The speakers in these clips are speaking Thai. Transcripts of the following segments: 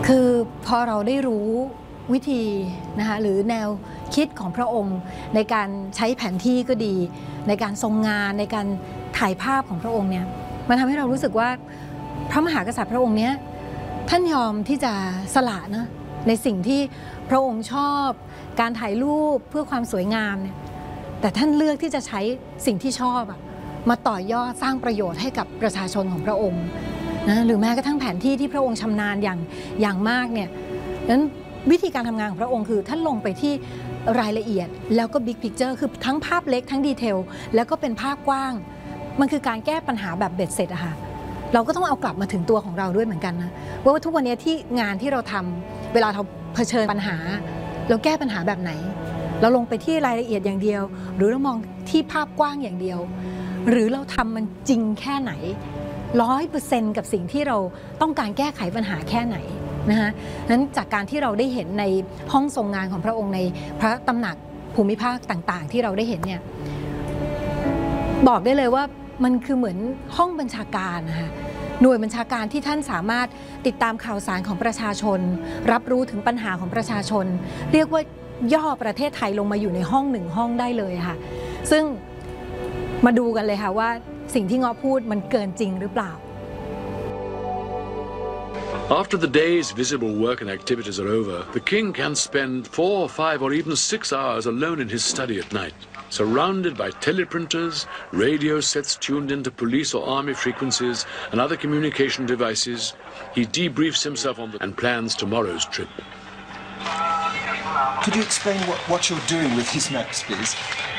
คือพอเราได้รู้วิธีนะคะหรือแนวคิดของพระองค์ในการใช้แผนที่ก็ดีในการทรงงานในการถ่ายภาพของพระองค์เนี่ยมันทำให้เรารู้สึกว่าพระมหากษัตริย์พระองค์เนี้ยท่านยอมที่จะสละนะในสิ่งที่พระองค์ชอบการถ่ายรูปเพื่อความสวยงามเนี่ยแต่ท่านเลือกที่จะใช้สิ่งที่ชอบมาต่อยอดสร้างประโยชน์ให้กับประชาชนของพระองค์นะหรือแม้กระทั่งแผนที่ที่พระองค์ชำนาญอย่างมากเนี่ยนั้นวิธีการทำงานของพระองค์คือท่านลงไปที่รายละเอียดแล้วก็บิ๊กพิกเจอร์คือทั้งภาพเล็กทั้งดีเทลแล้วก็เป็นภาพกว้างมันคือการแก้ปัญหาแบบเบ็ดเสร็จอะค่ะเราก็ต้องเอากลับมาถึงตัวของเราด้วยเหมือนกันนะว่าทุกวันนี้ที่งานที่เราทำเวลาเราเผชิญปัญหาเราแก้ปัญหาแบบไหนเราลงไปที่รายละเอียดอย่างเดียวหรือเรามองที่ภาพกว้างอย่างเดียวหรือเราทำมันจริงแค่ไหน100%กับสิ่งที่เราต้องการแก้ไขปัญหาแค่ไหนนะคะนั้นจากการที่เราได้เห็นในห้องทรงงานของพระองค์ในพระตำหนักภูมิภาคต่างๆที่เราได้เห็นเนี่ยบอกได้เลยว่ามันคือเหมือนห้องบัญชาการนะคะหน่วยบัญชาการที่ท่านสามารถติดตามข่าวสารของประชาชนรับรู้ถึงปัญหาของประชาชนเรียกว่าย่อประเทศไทยลงมาอยู่ในห้องหนึ่งห้องได้เลยค่ะซึ่งมาดูกันเลยค่ะว่าสิ่งที่เงาะพูดมันเกินจริงหรือเปล่า After the day's visible work and activities are over, the king can spend 4, 5 or even 6 hours alone in his study at night, surrounded by teleprinters, radio sets tuned into police or army frequencies and other communication devices. He debriefs himself on and plans tomorrow's trip. Could you explain what you're doing with his maps, please?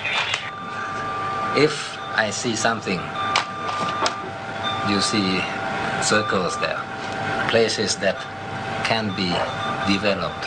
If I see something, you see circles there, places that can be developed.